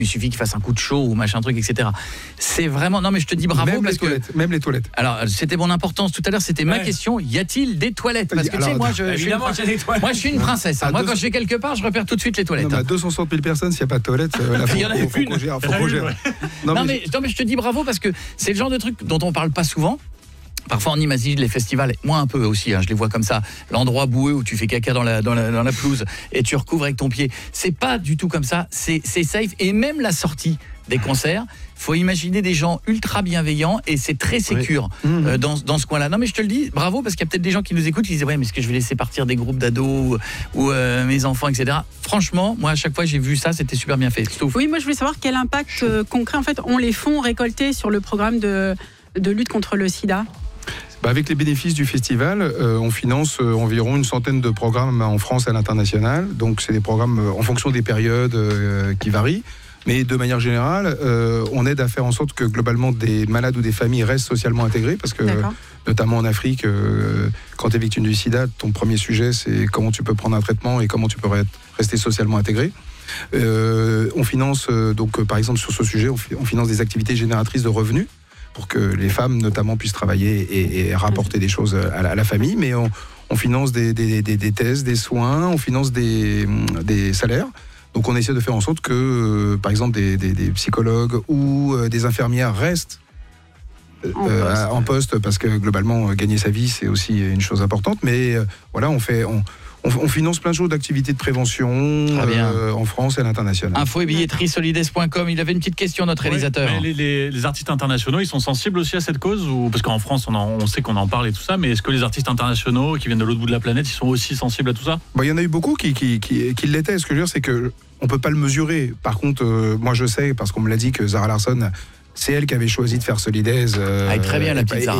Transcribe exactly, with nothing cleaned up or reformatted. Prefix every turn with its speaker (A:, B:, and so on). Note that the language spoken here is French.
A: Il suffit qu'il fasse un coup de chaud ou machin truc, et cetera. C'est vraiment... Non, mais je te dis bravo
B: même
A: parce
B: les toilettes,
A: que...
B: Même les toilettes.
A: Alors, c'était mon importance tout à l'heure, c'était ouais. ma question. Y a-il des toilettes? Parce que alors, tu sais, moi, je,
C: évidemment,
A: je suis une...
C: toilettes.
A: moi, je suis une princesse. Hein. Moi, deux... quand je vais quelque part, je repère tout de suite les toilettes.
B: Non, mais à deux cent soixante mille personnes, s'il n'y a pas de toilettes, euh, là, faut,
A: il y en a
B: faut, faut qu'on gère. Faut qu'on gère.
A: Non, non, mais, non, mais je te dis bravo parce que c'est le genre de truc dont on parle pas souvent. Parfois on imagine les festivals, moi un peu aussi, hein, je les vois comme ça, l'endroit boueux où tu fais caca dans la, dans la, dans la pelouse et tu recouvres avec ton pied. C'est pas du tout comme ça, c'est, c'est safe. Et même la sortie des concerts, faut imaginer des gens ultra bienveillants et c'est très sécure oui. mmh. euh, dans, dans ce coin-là. Non mais je te le dis, bravo, parce qu'il y a peut-être des gens qui nous écoutent qui disent ouais mais est-ce que je vais laisser partir des groupes d'ados ou, ou euh, mes enfants, et cetera. Franchement, moi à chaque fois j'ai vu ça, c'était super bien fait. Stouf.
D: Oui, moi je voulais savoir quel impact euh, concret en fait ont les fonds récoltés sur le programme de, de lutte contre le sida.
B: Bah avec les bénéfices du festival, euh, on finance euh, environ une centaine de programmes en France et à l'international. Donc c'est des programmes euh, en fonction des périodes euh, qui varient. Mais de manière générale, euh, on aide à faire en sorte que globalement des malades ou des familles restent socialement intégrés. Parce que, D'accord. notamment en Afrique, euh, quand tu es victime du sida, ton premier sujet c'est comment tu peux prendre un traitement et comment tu peux rester socialement intégré. Euh, on finance, euh, donc euh, par exemple sur ce sujet, on, fi- on finance des activités génératrices de revenus, pour que les femmes notamment puissent travailler et, et rapporter des choses à la, à la famille, mais on, on finance des, des, des, des thèses, des soins, on finance des, des salaires. Donc on essaie de faire en sorte que, euh, par exemple, des, des, des psychologues ou euh, des infirmières restent euh, en, euh, poste. en poste, parce que globalement, gagner sa vie, c'est aussi une chose importante. Mais euh, voilà, on fait... On, On, on finance plein de choses d'activités de prévention euh, en France et à l'international.
A: Info et billetterie solides point com. Il avait une petite question, notre réalisateur.
C: Ouais, les, les, les artistes internationaux, ils sont sensibles aussi à cette cause ou... Parce qu'en France, on, en, on sait qu'on en parle et tout ça, mais est-ce que les artistes internationaux qui viennent de l'autre bout de la planète, ils sont aussi sensibles à tout ça?
B: Bah, y en a eu beaucoup qui, qui, qui, qui l'étaient. Ce que je veux dire, c'est qu'on ne peut pas le mesurer. Par contre, euh, moi je sais, parce qu'on me l'a dit, que Zara Larsson, c'est elle qui avait choisi de faire Solidaise. Euh,
A: ah, très bien la petite Zara.